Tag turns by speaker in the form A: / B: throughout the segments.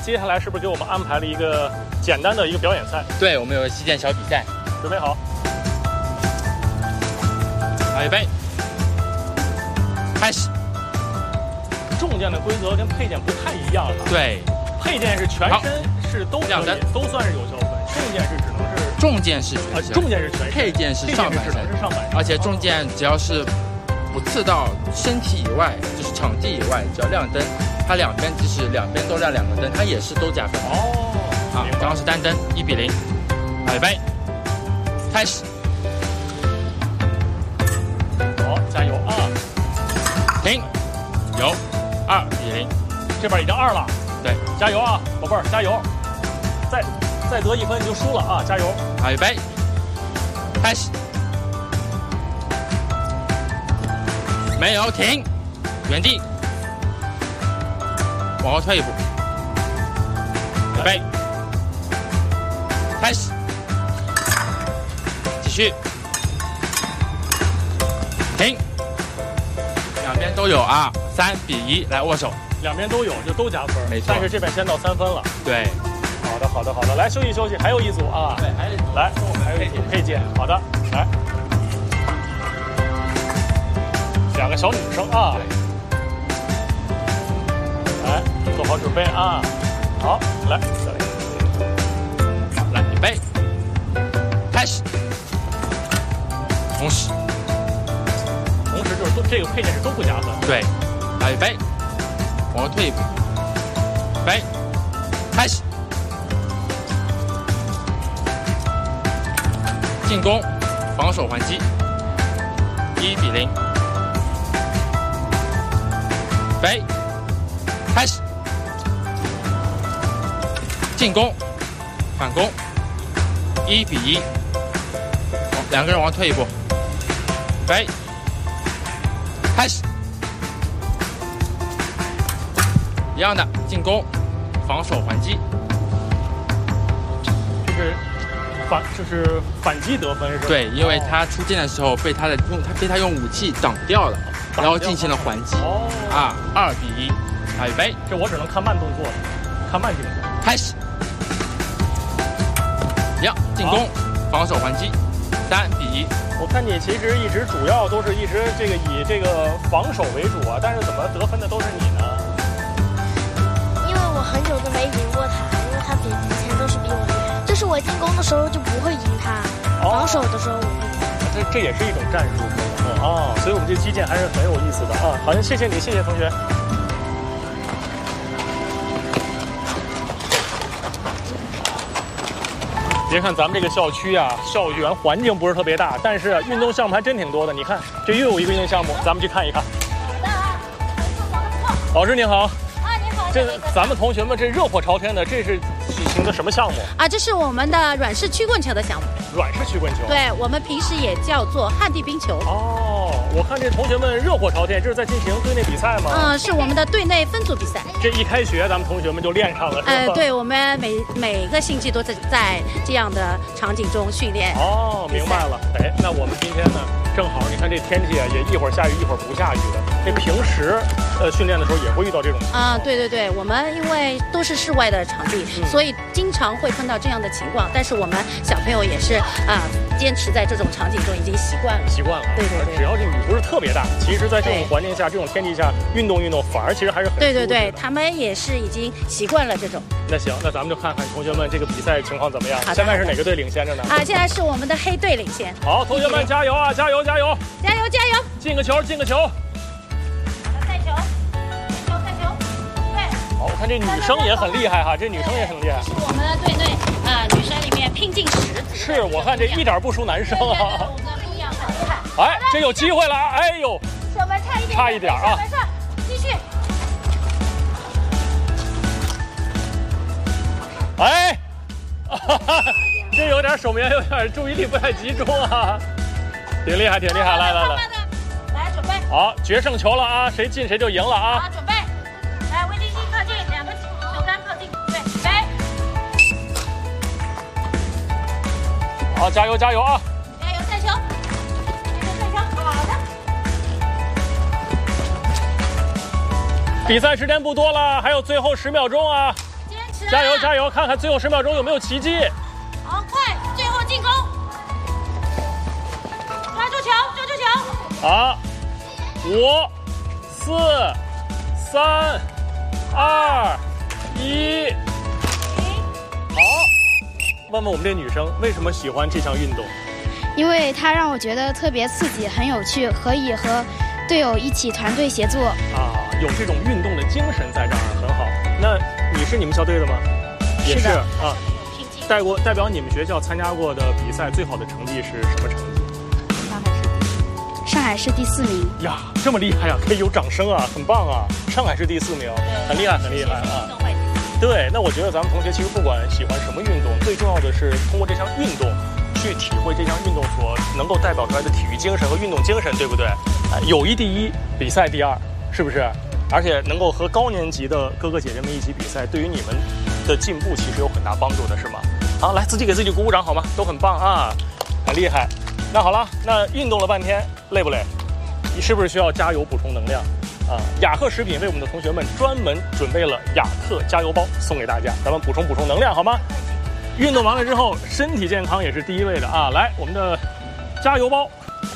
A: 接下来是不是给我们安排了一个简单的一个表演赛？
B: 对，我们有击剑小比赛，
A: 准备好，
B: 好，预备，开始。
A: 重剑的规则跟配件不太一样哈。
B: 对，
A: 配件是全身是都可以，都算是有效分。重剑是只能是
B: 重剑是全身，
A: 重剑是全身，
B: 配件是上半身，而且重剑只要是不刺到身体以外，就是场地以外，只要亮灯，它两边即使两边都亮两个灯，它也是都加分。
A: 哦，
B: 好，刚刚是单灯，1比0，好，预备，开始。
A: 好，加油啊！
B: 停，有，2比0，
A: 这边已经2了。
B: 对，
A: 加油啊，宝贝儿，加油！再得1分你就输了啊，加油！
B: 好，预备，开始。没有，停，原地，往后退1步，预备，开始，继续，停，两边都有啊，3比1，来握手，
A: 两边都有就都加分，
B: 没错。
A: 但是这边先到3分了。
B: 对，
A: 好的，来休息休息，还有一组啊，
B: 对，还有一组，
A: 来，还有一组配件，好的，来。2个小女生啊，来做好准备啊，好，来，
B: 来，预备，开始，同时
A: 就是这个配件是都不加分。
B: 对，来，预备，往后退1步，预备，开始，进攻，防守还击，1比0。预备，开始，进攻，反攻，1比1，两个人往后退1步，预备，开始，一样的进攻，防守还击，
A: 就是反击得分是吧？
B: 对，因为他出剑的时候被他用武器挡掉了，然后进行了还击。啊，2比1，好，预备，
A: 这我只能看慢动作了，看慢镜头。
B: 开始，一样进攻，防守还击，3比1。
A: 我看你其实主要都是以这个防守为主啊，但是怎么得分的都是你呢？
C: 因为我很久都没赢过他，因为他以前都是比我厉害。就是我进攻的时候就不会赢他，防守的时候我会赢他。
A: 这也是一种战术。哦，所以我们这击剑还是很有意思的啊！好，谢谢你，谢谢同学。别看咱们这个校区啊，校园环境不是特别大，但是运动项目还真挺多的。你看，这又有一个运动项目，咱们去看一看。
C: 好的啊，
A: 老师您好。
C: 啊，您好。
A: 这咱们同学们这热火朝天的，这是举行的什么项目
D: 啊？这是我们的软式曲棍球的项目。
A: 软式曲棍球，
D: 对，我们平时也叫做旱地冰球。
A: 哦，我看这同学们热火朝天，这是在进行队内比赛吗？
D: 是我们的队内分组比赛。
A: 这一开学，咱们同学们就练上了，是吧？
D: 对，我们每个星期都在这样的场景中训练。
A: 哦，明白了。哎，那我们今天呢，正好你看这天气啊，也一会儿下雨，一会儿不下雨的。这平时训练的时候也会遇到这种情况
D: 啊？对，我们因为都是室外的场地，所以经常会碰到这样的情况。但是我们小朋友也是坚持在这种场景中已经习惯了。对，
A: 只要这雨不是特别大，其实在这种环境下、这种天气下运动，反而其实还是很舒服的。
D: 对，他们也是已经习惯了这种。
A: 那行，那咱们就看看同学们这个比赛情况怎么样。现在是哪个队领先着呢？
D: 现在是我们的黑队领先。
A: 好，同学们加油啊！加油！进个球！
C: 带球！对。
A: 好，我看这女生也很厉害哈，这女生也很厉害。
D: 是我们的队内女生里面拼尽10。
A: 是，我看这一点不输男生啊。
D: 我们的不一样，很厉害。
A: 哎，这有机会了！哎呦，
C: 小白差一点啊！继续。
A: 哎，这有点守门员有点注意力不太集中啊，挺厉害，来，
C: 准备。
A: 好，决胜球了啊，谁进谁就赢了啊！
C: 好，准备。来，围巾巾靠近，2个手杆靠近，对，准备。
A: 好，加油啊！
C: 加油，带球！好的。
A: 比赛时间不多了，还有最后10秒钟啊！
C: 坚持。
A: 加油加油！看看最后10秒钟有没有奇迹。
D: 好，快，最后进攻，抓住球，抓住球。
A: 好，5、4、3、2、1，好。问问我们这女生为什么喜欢这项运动？
E: 因为它让我觉得特别刺激，很有趣，可以和队友一起团队协作。
A: 有这种运动的精神在这儿，很好。那你是你们校队的吗？也是啊。代表你们学校参加过的比赛，最好的成绩是什么成绩？
E: 上海市第4名。
A: 呀，这么厉害呀！可以有掌声啊，很棒啊！上海市第4名，很厉害，很厉害啊！对，那我觉得咱们同学其实不管喜欢什么运动，最重要的是通过这项运动去体会这项运动所能够代表出来的体育精神和运动精神，对不对？友谊第一，比赛第2，是不是？而且能够和高年级的哥哥姐姐们一起比赛，对于你们的进步其实有很大帮助的，是吗？好，来自己给自己鼓鼓掌好吗？都很棒啊，很厉害。那好了，那运动了半天，累不累？你是不是需要加油补充能量？雅克食品为我们的同学们专门准备了雅克加油包送给大家，咱们补充能量好吗？运动完了之后，身体健康也是第一位的啊！来，我们的加油包。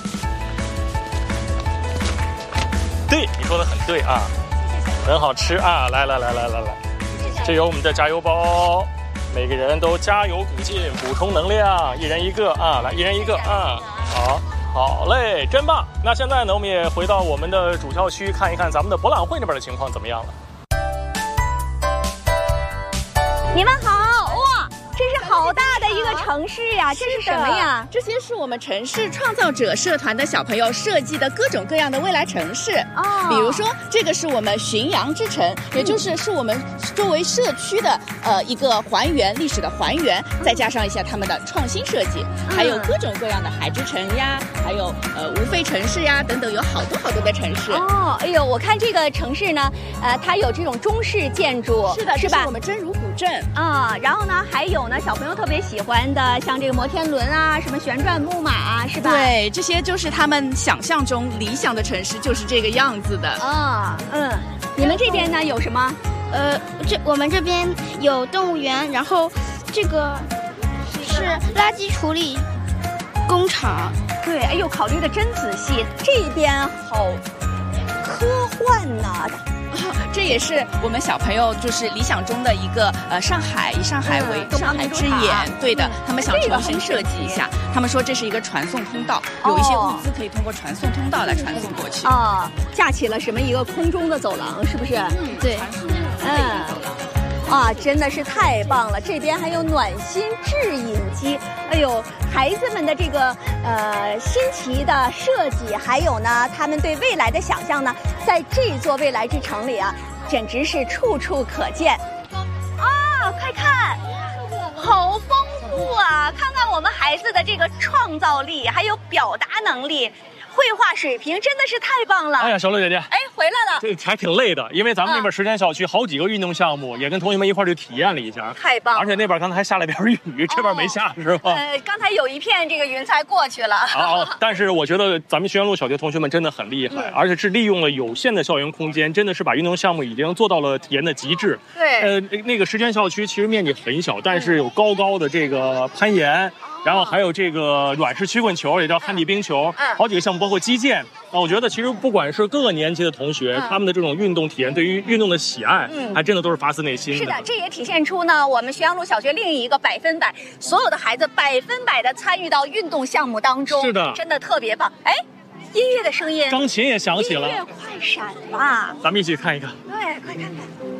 A: 对，你说的很对啊，很好吃啊！来，这有我们的加油包，每个人都加油鼓劲，补充能量，一人一个啊！来，一人一个啊！好嘞，真棒！那现在呢，我们也回到我们的主校区看一看咱们的博览会那边的情况怎么样了。
F: 你们好，哇，这是好大的一个城市呀！这是什么呀？
D: 这些是我们城市创造者社团的小朋友设计的各种各样的未来城市。比如说这个是我们浔阳之城，也就是我们作为社区的一个还原历史的还原，再加上一下他们的创新设计，还有各种各样的海之城呀，还有无废城市呀等等，有好多的城市。
F: 哎呦，我看这个城市呢，它有这种中式建筑，
D: 是的，
F: 是吧？
D: 我们真如古镇
F: 然后呢，还有呢，小朋友特别喜欢的，像这个摩天轮啊，什么旋转木马啊，是吧？
D: 对，这些就是他们想象中理想的城市，就是这个样子的。
F: 你们这边呢有什么？
E: 我们这边有动物园，然后这个是垃圾处理工厂。
F: 对，哎呦，考虑的真仔细，这边好科幻呐。
D: 这也是我们小朋友就是理想中的一个上海，以上海为上海之眼。对的，他们想重新设计一下。他们说这是一个传送通道，有一些物资可以通过传送通道来传送过去。
F: 架起了什么一个空中的走廊，是不是？
E: 对。
F: 真的是太棒了！这边还有暖心制饮机，哎呦，孩子们的这个新奇的设计，还有呢，他们对未来的想象呢，在这座未来之城里啊，简直是处处可见。快看，好丰富啊！看看我们孩子的这个创造力，还有表达能力。绘画水平真的是太棒了！哎
A: 呀，小乐姐姐，
F: 回来了，
A: 这还挺累的，因为咱们那边实践校区好几个运动项目，也跟同学们一块去体验了一下，
F: 太棒了！
A: 而且那边刚才还下了点雨，这边没下是吧？
F: 刚才有一片这个云彩过去了。
A: 但是我觉得咱们浔阳路小学同学们真的很厉害，而且是利用了有限的校园空间，真的是把运动项目已经做到了体验的极致。
F: 对，
A: 那个实践校区其实面积很小，但是有高的这个攀岩。然后还有这个软式曲棍球，也叫旱地冰球，好几个项目，包括击剑。我觉得其实不管是各个年级的同学，他们的这种运动体验，对于运动的喜爱，还真的都是发自内心的。
F: 是的，这也体现出呢，我们浔阳路小学另一个100%，所有的孩子100%的参与到运动项目当中。
A: 是的，
F: 真的特别棒。音乐的声音，
A: 钢琴也响起了，
F: 音乐快闪了，
A: 咱们一起看一看。
F: 对，快看看。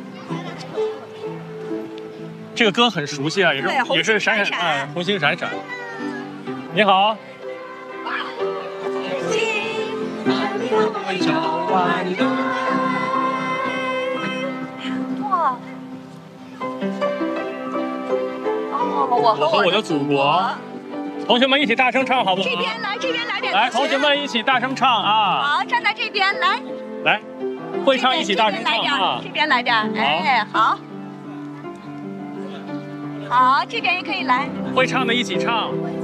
A: 这个歌很熟悉啊，也是闪闪，红星闪闪。你好。
F: 哇！我和我的祖国。
A: 同学们一起大声唱好不好？
F: 这边来点。
A: 来，同学们一起大声唱啊！
F: 好，站在这边
A: 来，会唱一起大声唱啊！
F: 这边来点，好。好，这边也可以来。
A: 会唱的一起唱。